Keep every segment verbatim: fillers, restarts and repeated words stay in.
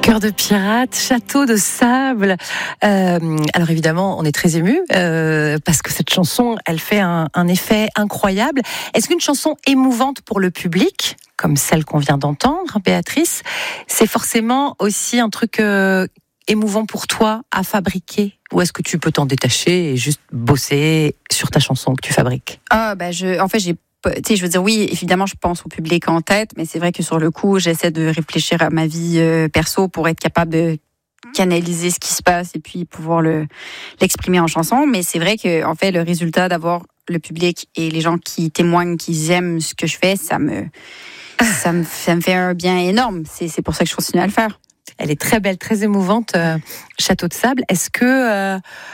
Cœur de pirate, château de sable. Euh, alors évidemment, on est très ému euh, parce que cette chanson, elle fait un, un effet incroyable. Est-ce qu'une chanson émouvante pour le public, comme celle qu'on vient d'entendre, Béatrice, c'est forcément aussi un truc euh, émouvant pour toi à fabriquer? Ou est-ce que tu peux t'en détacher et juste bosser sur ta chanson que tu fabriques? Ah bah je, en fait j'ai Tu sais, je veux dire, oui, évidemment, je pense au public en tête, mais c'est vrai que sur le coup, j'essaie de réfléchir à ma vie euh, perso pour être capable de canaliser ce qui se passe et puis pouvoir le l'exprimer en chanson. Mais c'est vrai que, en fait, le résultat d'avoir le public et les gens qui témoignent qu'ils aiment ce que je fais, ça me ça me ça me fait un bien énorme. C'est c'est pour ça que je continue à le faire. Elle est très belle, très émouvante, euh, Château de sable. Est-ce que euh,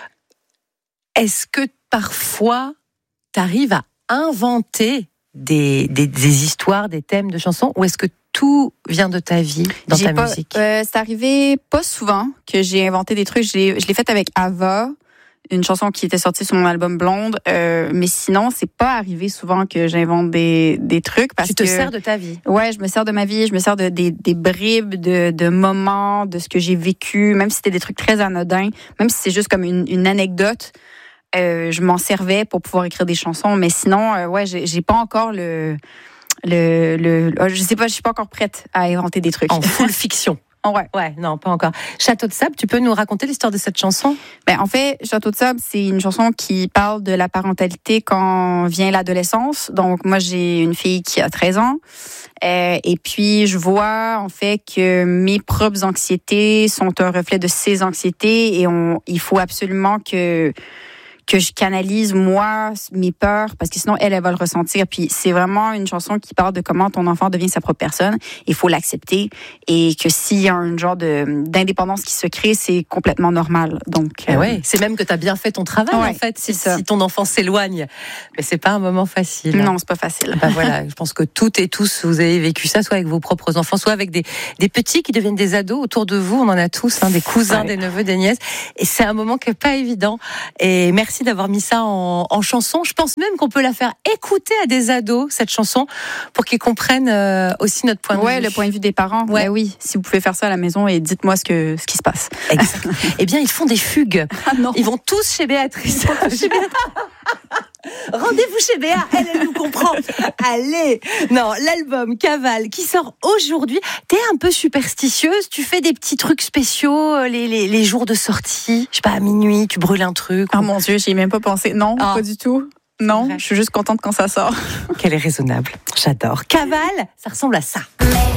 est-ce que parfois t'arrives à inventer des, des, des histoires, des thèmes de chansons, ou est-ce que tout vient de ta vie, dans j'ai ta pas, musique? euh, C'est arrivé pas souvent que j'ai inventé des trucs. J'ai, je l'ai fait avec Ava, une chanson qui était sortie sur mon album Blonde, euh, mais sinon, c'est pas arrivé souvent que j'invente des, des trucs. Parce tu te que, sers de ta vie? Ouais, je me sers de ma vie, je me sers de, des, des bribes de, de moments, de ce que j'ai vécu, même si c'était des trucs très anodins, même si c'est juste comme une, une anecdote. Euh, je m'en servais pour pouvoir écrire des chansons, mais sinon, euh, ouais, j'ai, j'ai pas encore le, le, le, je sais pas, je suis pas encore prête à inventer des trucs. En full fiction. Ouais. Ouais, non, pas encore. Château de sable, tu peux nous raconter l'histoire de cette chanson? Ben, en fait, Château de sable, c'est une chanson qui parle de la parentalité quand vient l'adolescence. Donc, moi, j'ai une fille qui a treize ans. Euh, et puis, je vois, en fait, que mes propres anxiétés sont un reflet de ses anxiétés et on, il faut absolument que, que je canalise, moi, mes peurs, parce que sinon, elle, elle va le ressentir. Puis, c'est vraiment une chanson qui parle de comment ton enfant devient sa propre personne. Il faut l'accepter. Et que s'il y a un genre de, d'indépendance qui se crée, c'est complètement normal. Donc, euh... ouais, c'est même que tu as bien fait ton travail, ouais, en fait, si, si ton enfant s'éloigne. Mais c'est pas un moment facile. Non, c'est pas facile. Ben voilà, je pense que toutes et tous, vous avez vécu ça, soit avec vos propres enfants, soit avec des, des petits qui deviennent des ados autour de vous. On en a tous, hein, des cousins, ouais. Des neveux, des nièces. Et c'est un moment qui est pas évident. Et merci d'avoir mis ça en, en chanson. Je pense même qu'on peut la faire écouter à des ados, cette chanson, pour qu'ils comprennent euh, aussi notre point de ouais, vue. Ouais, le point de vue des parents. Ouais. Ben oui, si vous pouvez faire ça à la maison et dites-moi ce, que, ce qui se passe. Exact. Eh bien, ils font des fugues. Ah non. Ils vont tous chez Béatrice. Chez Béatrice. Rendez-vous chez Béa, elle, elle nous comprend. Allez, non, l'album Cavale qui sort aujourd'hui. T'es un peu superstitieuse, tu fais des petits trucs spéciaux les, les, les jours de sortie. Je sais pas, à minuit, tu brûles un truc. Ah ou... mon Dieu, j'y ai même pas pensé. Non, oh. Pas du tout. Non, je suis juste contente quand ça sort. Qu'elle est raisonnable. J'adore. Cavale, ça ressemble à ça. Mais...